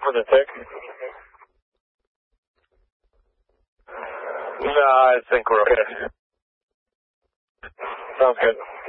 for the tick? No, I think we're okay. Sounds good.